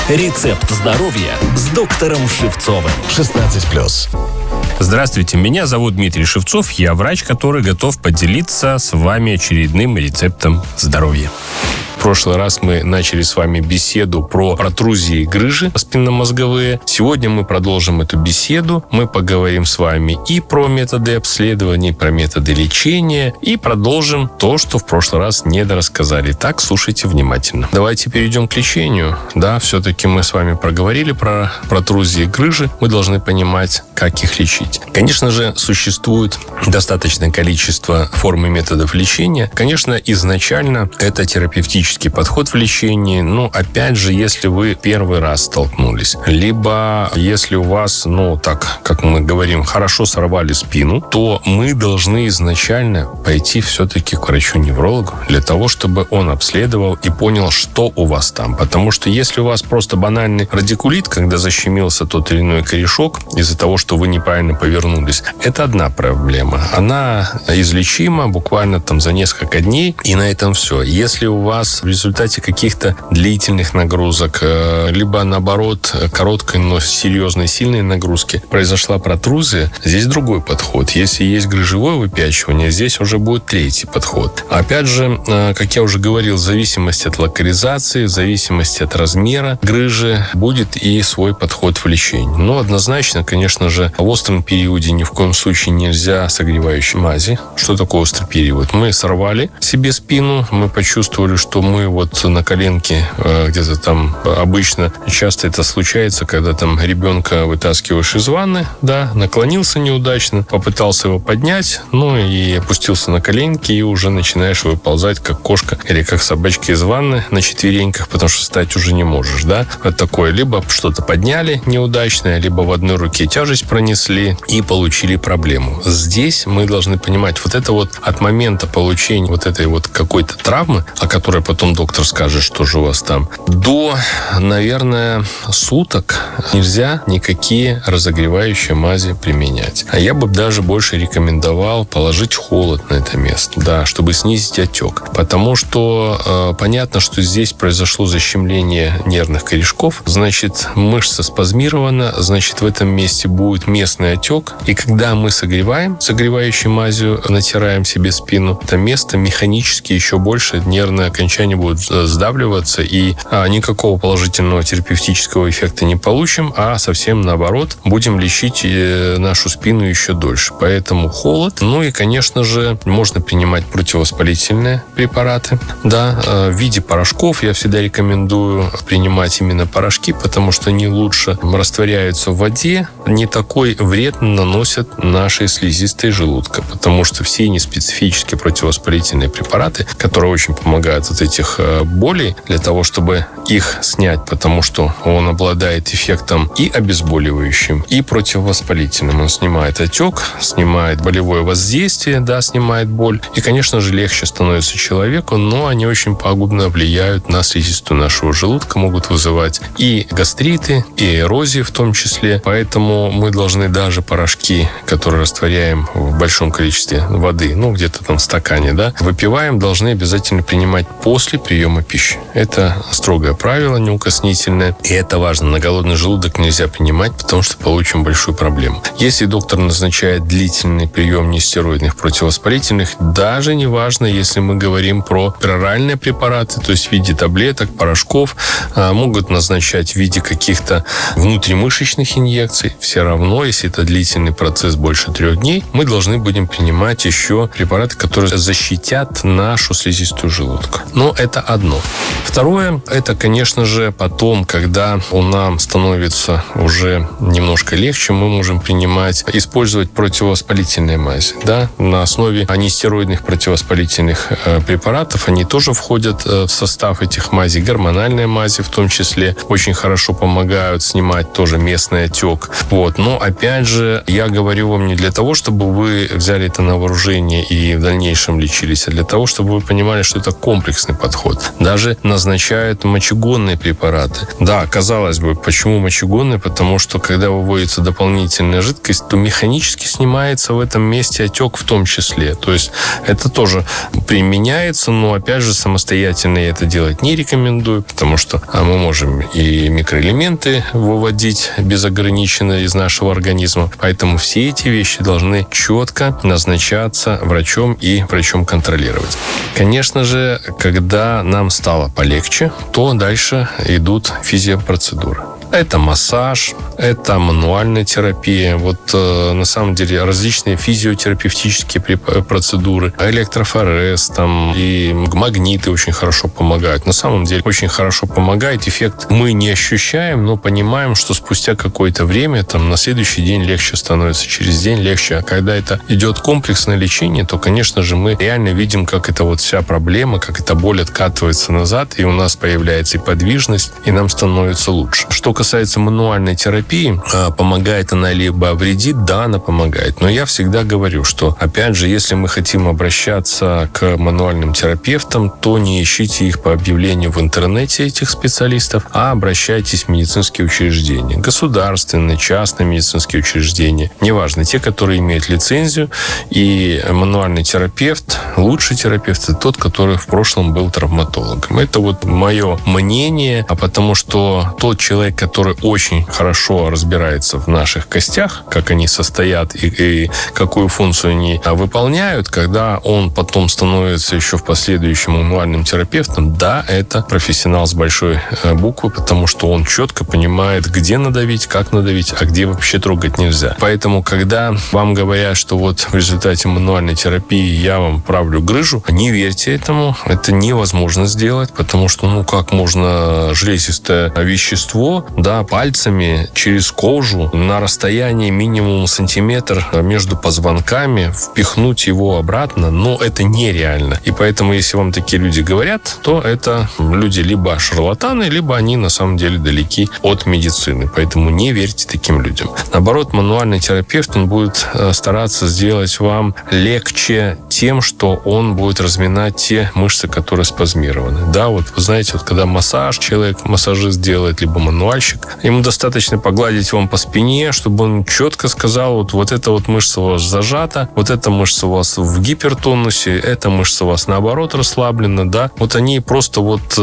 Рецепт здоровья с доктором Шевцовым. 16+. Здравствуйте, меня зовут Дмитрий Шевцов. Я врач, который готов поделиться с вами очередным рецептом здоровья. В прошлый раз мы начали с вами беседу про протрузии и грыжи спинномозговые. Сегодня мы продолжим эту беседу. Мы поговорим с вами и про методы обследования, и про методы лечения, и продолжим то, что в прошлый раз недорассказали. Так, слушайте внимательно. Давайте перейдем к лечению. Да, все-таки мы с вами проговорили про протрузии и грыжи. Мы должны понимать, как их лечить. Конечно же, существует достаточное количество форм и методов лечения. Конечно, изначально это терапевтический подход в лечении. Но, опять же, если вы первый раз столкнулись, либо если у вас, так, как мы говорим, хорошо сорвали спину, то мы должны изначально пойти все-таки к врачу-неврологу для того, чтобы он обследовал и понял, что у вас там. Потому что если у вас просто банальный радикулит, когда защемился тот или иной корешок из-за того, что вы неправильно повернулись, это одна проблема. Она излечима буквально за несколько дней, и на этом все. Если у вас в результате каких-то длительных нагрузок, либо наоборот короткой, но серьезной, сильной нагрузки произошла протрузия, здесь другой подход. Если есть грыжевое выпячивание, здесь уже будет третий подход. Опять же, как я уже говорил, в зависимости от локализации, в зависимости от размера грыжи будет и свой подход в лечении. Но однозначно, конечно же, в остром периоде ни в коем случае нельзя согревающей мази. Что такое острый период? Мы сорвали себе спину, мы почувствовали, что мы на коленке где-то там обычно, часто это случается, когда ребенка вытаскиваешь из ванны, да, наклонился неудачно, попытался его поднять, и опустился на коленки, и уже начинаешь выползать, как кошка или как собачка из ванны на четвереньках, потому что встать уже не можешь, да. Вот такое. Либо что-то подняли неудачное, либо в одной руке тяжесть пронесли и получили проблему. Здесь мы должны понимать, это от момента получения этой какой-то травмы, о которой потом доктор скажет, что же у вас там, до, наверное, суток нельзя никакие разогревающие мази применять. А я бы даже больше рекомендовал положить холод на это место, да, чтобы снизить отек. Потому что понятно, что здесь произошло защемление нервных корешков, значит, мышца спазмирована, значит, в этом месте будет местный отек. И когда мы согревающей мазью натираем себе спину, это место механически еще больше нервное окончание будут сдавливаться, и никакого положительного терапевтического эффекта не получим, а совсем наоборот, будем лечить нашу спину еще дольше. Поэтому холод. И, конечно же, можно принимать противовоспалительные препараты. Да, в виде порошков я всегда рекомендую принимать именно порошки, потому что они лучше растворяются в воде, не такой вред наносят нашей слизистой желудка, потому что все неспецифические противовоспалительные препараты, которые очень помогают от этих болей, для того, чтобы их снять, потому что он обладает эффектом и обезболивающим, и противовоспалительным. Он снимает отек, снимает болевое воздействие, да, снимает боль. И, конечно же, легче становится человеку, но они очень пагубно влияют на слизистую нашего желудка, могут вызывать и гастриты, и эрозии в том числе. Поэтому мы должны даже порошки, которые растворяем в большом количестве воды, где-то в стакане, да, выпиваем, должны обязательно принимать после приема пищи. Это строгое правило, неукоснительное. И это важно. На голодный желудок нельзя принимать, потому что получим большую проблему. Если доктор назначает длительный прием нестероидных противовоспалительных, даже не важно, если мы говорим про пероральные препараты, то есть в виде таблеток, порошков, могут назначать в виде каких-то внутримышечных инъекций. Все равно, если это длительный процесс больше 3 дней, мы должны будем принимать еще препараты, которые защитят нашу слизистую желудка. Но это одно. Второе, это, конечно же, потом, когда нам становится уже немножко легче, мы можем использовать противовоспалительные мази. Да? На основе нестероидных противовоспалительных препаратов они тоже входят в состав этих мазей. Гормональные мази в том числе очень хорошо помогают снимать тоже местный отек. Но Но, опять же, я говорю вам не для того, чтобы вы взяли это на вооружение и в дальнейшем лечились, а для того, чтобы вы понимали, что это комплексный подход. Даже назначают мочегонные препараты. Да, казалось бы, почему мочегонные? Потому что, когда выводится дополнительная жидкость, то механически снимается в этом месте отек в том числе. То есть это тоже применяется, но, опять же, самостоятельно я это делать не рекомендую, потому что мы можем и микроэлементы выводить безограниченно из нашего организма. Поэтому все эти вещи должны четко назначаться врачом и врачом контролировать. Конечно же, когда нам стало полегче, то дальше идут физиопроцедуры. Это массаж, это мануальная терапия. На самом деле различные физиотерапевтические процедуры, электрофорез и магниты очень хорошо помогают. На самом деле очень хорошо помогает. Эффект мы не ощущаем, но понимаем, что спустя какое-то время, на следующий день легче становится, через день легче. А когда это идет комплексное лечение, то, конечно же, мы реально видим, как эта вся проблема, как эта боль откатывается назад, и у нас появляется и подвижность, и нам становится лучше. Что касается мануальной терапии, помогает она либо вредит? Да, она помогает. Но я всегда говорю, что, опять же, если мы хотим обращаться к мануальным терапевтам, то не ищите их по объявлению в интернете, этих специалистов, а обращайтесь в медицинские учреждения. Государственные, частные медицинские учреждения. Неважно, те, которые имеют лицензию. И мануальный терапевт, лучший терапевт, это тот, который в прошлом был травматологом. Это мое мнение, потому что тот человек, который очень хорошо разбирается в наших костях, как они состоят и какую функцию они выполняют, когда он потом становится еще в последующем мануальным терапевтом, да, это профессионал с большой буквы, потому что он четко понимает, где надавить, как надавить, а где вообще трогать нельзя. Поэтому, когда вам говорят, что в результате мануальной терапии я вам правлю грыжу, не верьте этому, это невозможно сделать, потому что, как можно железистое вещество, пальцами через кожу на расстоянии минимум сантиметр между позвонками впихнуть его обратно, но это нереально. И поэтому, если вам такие люди говорят, то это люди либо шарлатаны, либо они на самом деле далеки от медицины. Поэтому не верьте таким людям. Наоборот, мануальный терапевт, он будет стараться сделать вам легче тем, что он будет разминать те мышцы, которые спазмированы. Да, вы знаете, когда массажист делает, либо мануальщик, ему достаточно погладить вам по спине, чтобы он четко сказал, эта мышца у вас зажата, эта мышца у вас в гипертонусе, эта мышца у вас наоборот расслаблена, да. Они просто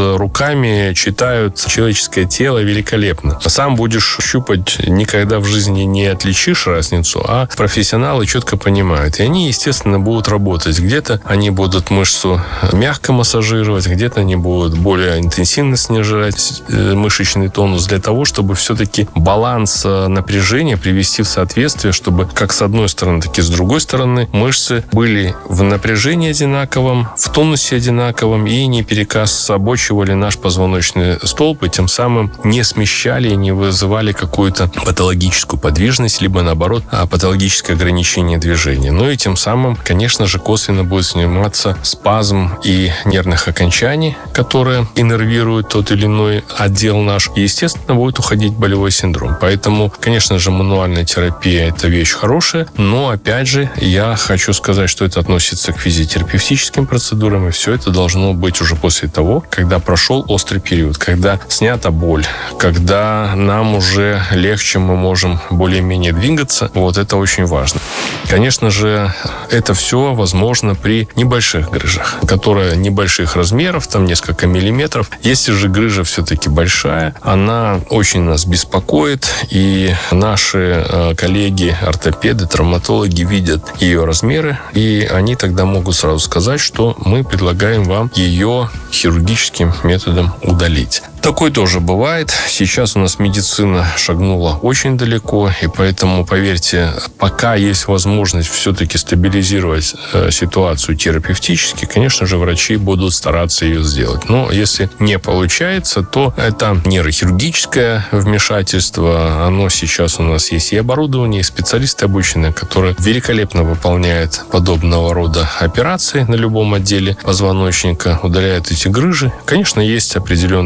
руками читают человеческое тело великолепно. Сам будешь щупать, никогда в жизни не отличишь разницу, а профессионалы четко понимают. И они, естественно, будут работать. Где-то они будут мышцу мягко массажировать, где-то они будут более интенсивно снижать мышечный тонус для того, чтобы все-таки баланс напряжения привести в соответствие, чтобы как с одной стороны, так и с другой стороны мышцы были в напряжении одинаковом, в тонусе одинаковом и не перекособочивали наш позвоночный столб и тем самым не смещали и не вызывали какую-то патологическую подвижность, либо наоборот патологическое ограничение движения. И тем самым, конечно же, косвенно будет сниматься спазм и нервных окончаний, которые иннервируют тот или иной отдел наш. И, естественно, будет уходить болевой синдром. Поэтому, конечно же, мануальная терапия – это вещь хорошая, но, опять же, я хочу сказать, что это относится к физиотерапевтическим процедурам, и все это должно быть уже после того, когда прошел острый период, когда снята боль, когда нам уже легче, мы можем более-менее двигаться. Это очень важно. Конечно же, это все возможно при небольших грыжах, которые небольших размеров, несколько миллиметров. Если же грыжа все-таки большая, она очень нас беспокоит, и наши коллеги, ортопеды, травматологи видят ее размеры, и они тогда могут сразу сказать, что мы предлагаем вам ее хирургическим методом удалить. Такое тоже бывает. Сейчас у нас медицина шагнула очень далеко, и поэтому, поверьте, пока есть возможность все-таки стабилизировать ситуацию терапевтически, конечно же, врачи будут стараться ее сделать. Но если не получается, то это нейрохирургическое вмешательство. Оно сейчас у нас есть и оборудование, и специалисты обученные, которые великолепно выполняют подобного рода операции на любом отделе позвоночника, удаляют эти грыжи. Конечно, есть определенные ограничения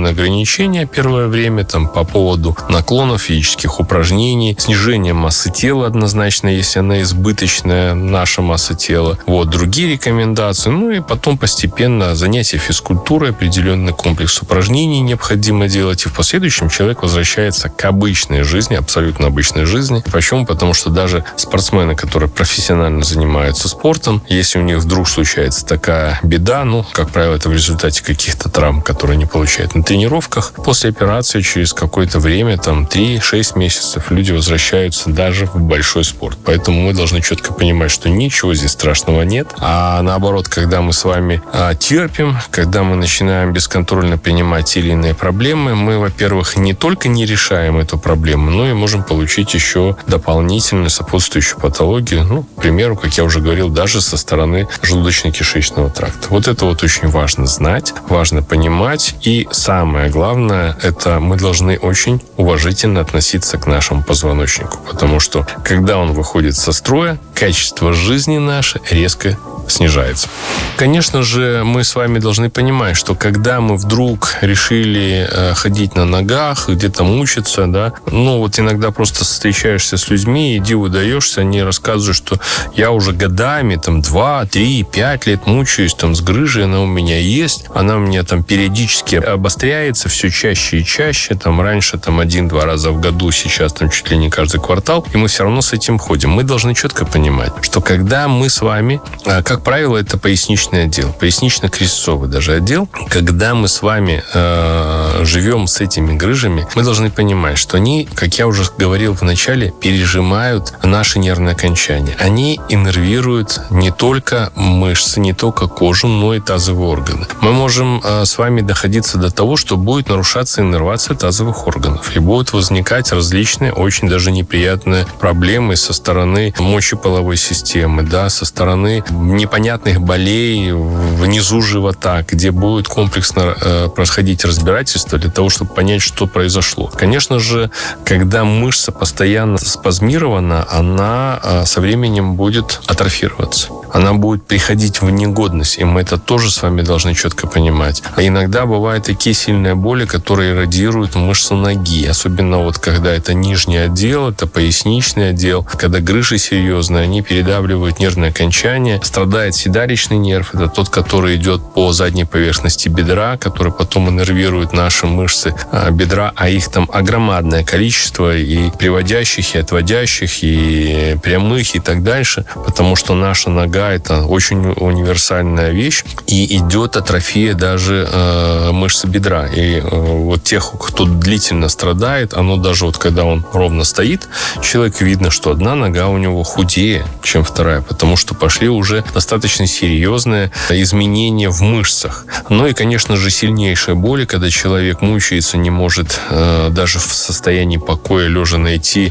ограничения первое время там по поводу наклонов, физических упражнений, снижения массы тела однозначно, если она избыточная, наша масса тела. Вот, другие рекомендации. Ну и потом постепенно занятия физкультурой, определенный комплекс упражнений необходимо делать. И в последующем человек возвращается к обычной жизни, абсолютно обычной жизни. Почему? Потому что даже спортсмены, которые профессионально занимаются спортом, если у них вдруг случается такая беда, как правило, это в результате каких-то травм, которые они получают на тренировках, после операции через какое-то время, 3-6 месяцев, люди возвращаются даже в большой спорт. Поэтому мы должны четко понимать, что ничего здесь страшного нет. А наоборот, когда мы с вами терпим, когда мы начинаем бесконтрольно принимать те или иные проблемы, мы, во-первых, не только не решаем эту проблему, но и можем получить еще дополнительную сопутствующую патологию, к примеру, как я уже говорил, даже со стороны желудочно-кишечного тракта. Вот это вот очень важно знать, важно понимать. И самое главное, это мы должны очень уважительно относиться к нашему позвоночнику. Потому что, когда он выходит со строя, качество жизни наше резко снижается. Конечно же, мы с вами должны понимать, что когда мы вдруг решили ходить на ногах, где-то мучиться, иногда просто встречаешься с людьми, иди выдаешься, они рассказывают, что я уже годами, 2, 3, 5 лет мучаюсь с грыжей, она у меня есть, она у меня периодически обостряется все чаще и чаще, раньше 1-2 раза в году, сейчас чуть ли не каждый квартал, и мы все равно с этим ходим. Мы должны четко понимать, что когда мы с вами, как правило, это поясничный отдел, пояснично-крестцовый даже отдел, когда мы с вами живем с этими грыжами, мы должны понимать, что они, как я уже говорил в начале, пережимают наши нервные окончания. Они иннервируют не только мышцы, не только кожу, но и тазовые органы. Мы можем с вами доходиться до того, что будет нарушаться иннервация тазовых органов. И будут возникать различные, очень даже неприятные проблемы со стороны мочеполовой системы, со стороны непонятных болей внизу живота, где будет комплексно происходить разбирательство для того, чтобы понять, что произошло. Конечно же, когда мышца постоянно спазмирована, она со временем будет атрофироваться. Она будет приходить в негодность, и мы это тоже с вами должны четко понимать. А иногда бывают такие сильные боли, которые эродируют мышцу ноги. Особенно когда это нижний отдел, это поясничный отдел. Когда грыжи серьезные, они передавливают нервные окончания. Страдает седалищный нерв. Это тот, который идет по задней поверхности бедра, который потом иннервирует наши мышцы бедра, а их огромадное количество, и приводящих, и отводящих, и прямых, и так дальше. Потому что наша нога — это очень универсальная вещь, и идет атрофия даже мышцы бедра. И тех, кто длительно страдает, оно даже когда он ровно стоит, человек, видно, что одна нога у него худее, чем вторая, потому что пошли уже достаточно серьезные изменения в мышцах. Ну и, конечно же, сильнейшая боль, когда человек мучается, не может даже в состоянии покоя лежа найти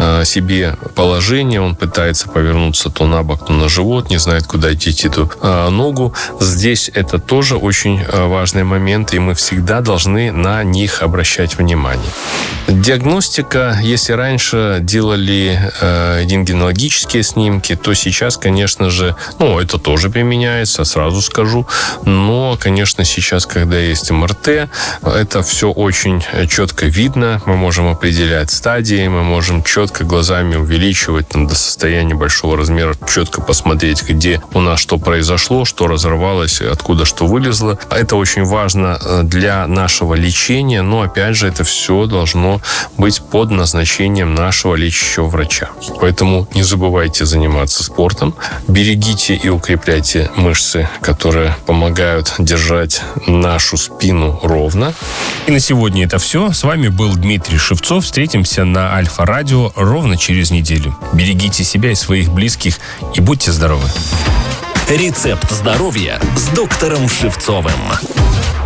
себе положение, он пытается повернуться то на бок, то на живот, не знает, куда деть эту ногу. Здесь это тоже очень важный момент, и мы всегда должны на них обращать внимание. Диагностика, если раньше делали рентгенологические снимки, то сейчас, конечно же, это тоже применяется, сразу скажу. Но, конечно, сейчас, когда есть МРТ, это все очень четко видно. Мы можем определять стадии, мы можем четко глазами увеличивать до состояния большого размера, четко посмотреть, где у нас что произошло, что разорвалось, откуда что вылезло. Это очень важно для нашего лечения, но, опять же, это все должно быть под назначением нашего лечащего врача. Поэтому не забывайте заниматься спортом, берегите и укрепляйте мышцы, которые помогают держать нашу спину ровно. И на сегодня это все. С вами был Дмитрий Шевцов. Встретимся на Альфа-радио ровно через неделю. Берегите себя и своих близких и будьте здоровы. Рецепт здоровья с доктором Шевцовым.